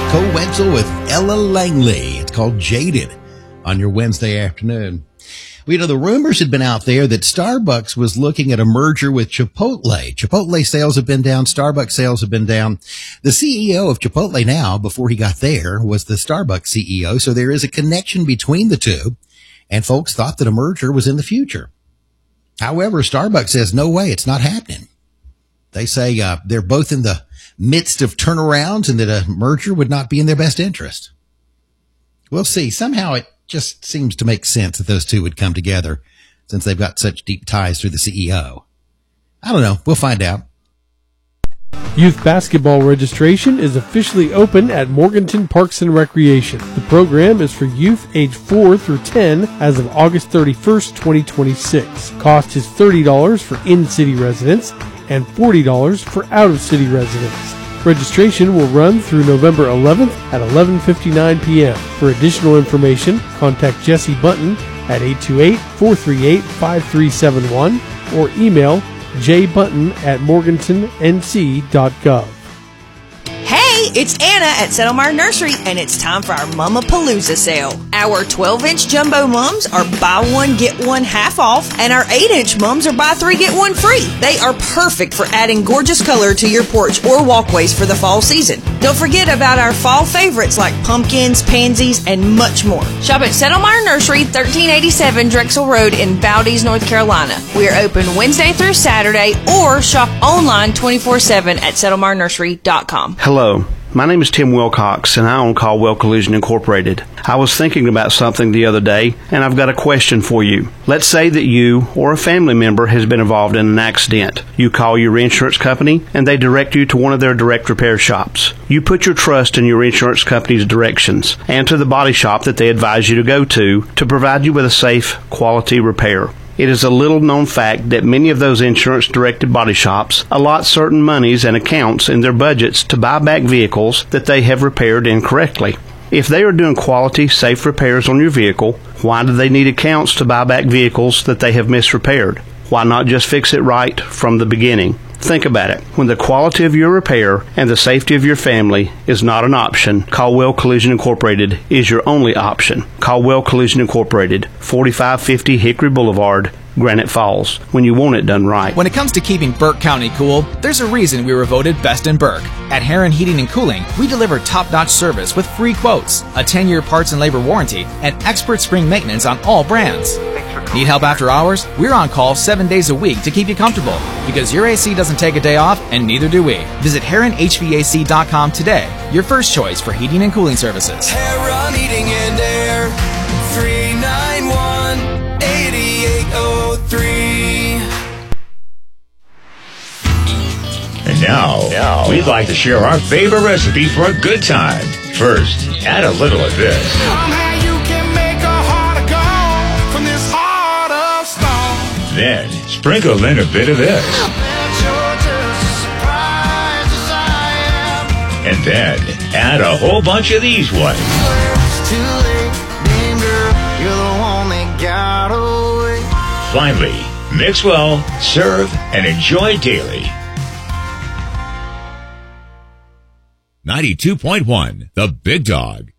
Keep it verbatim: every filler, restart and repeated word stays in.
Cole Wetzel with Ella Langley. It's called Jaded on your Wednesday afternoon. Well, you know, the rumors had been out there that Starbucks was looking at a merger with Chipotle. Chipotle sales have been down. Starbucks sales have been down. The C E O of Chipotle now, before he got there, was the Starbucks C E O. So there is a connection between the two. And folks thought that a merger was in the future. However, Starbucks says, no way, it's not happening. They say uh, they're both in the midst of turnarounds and that a merger would not be in their best interest. We'll see. Somehow it just seems to make sense that those two would come together since they've got such deep ties through the C E O. I don't know. We'll find out. Youth basketball registration is officially open at Morganton Parks and Recreation. The program is for youth age four through ten as of August thirty-first, twenty twenty-six. Cost is thirty dollars for in-city residents and forty dollars for out-of-city residents. Registration will run through November eleventh at eleven fifty-nine p.m. For additional information, contact Jesse Button at eight two eight, four three eight, five three seven one or email jbutton at morganton n c dot gov. Hey, it's Anna at Settlemire Nursery, and it's time for our Mama-Palooza sale. Our twelve-inch jumbo mums are buy one, get one half off, and our eight-inch mums are buy three, get one free. They are perfect for adding gorgeous color to your porch or walkways for the fall season. Don't forget about our fall favorites like pumpkins, pansies, and much more. Shop at Settlemire Nursery, thirteen eighty-seven Drexel Road in Valdez, North Carolina. We are open Wednesday through Saturday, or shop online twenty-four seven at settlemire nursery dot com. Hello, my name is Tim Wilcox, and I own Caldwell Collision Incorporated. I was thinking about something the other day, and I've got a question for you. Let's say that you or a family member has been involved in an accident. You call your insurance company, and they direct you to one of their direct repair shops. You put your trust in your insurance company's directions and to the body shop that they advise you to go to to provide you with a safe, quality repair. It is a little-known fact that many of those insurance-directed body shops allot certain monies and accounts in their budgets to buy back vehicles that they have repaired incorrectly. If they are doing quality, safe repairs on your vehicle, why do they need accounts to buy back vehicles that they have misrepaired? Why not just fix it right from the beginning? Think about it. When the quality of your repair and the safety of your family is not an option, Caldwell Collision Incorporated is your only option. Caldwell Collision Incorporated, forty-five fifty Hickory Boulevard, Granite Falls, when you want it done right. When it comes to keeping Burke County cool, there's a reason we were voted best in Burke. At Heron Heating and Cooling, we deliver top-notch service with free quotes, a ten-year parts and labor warranty, and expert spring maintenance on all brands. Need help after hours? We're on call seven days a week to keep you comfortable, because your A C doesn't take a day off, and neither do we. Visit Heron H V A C dot com today, your first choice for heating and cooling services. Heron Heating and Air, three nine one, eight eight zero three. And now, now, we'd like to share our favorite recipe for a good time. First, add a little of this. Then, sprinkle in a bit of this. And then, add a whole bunch of these ones. Finally, mix well, serve, and enjoy daily. ninety-two point one, The Big Dog.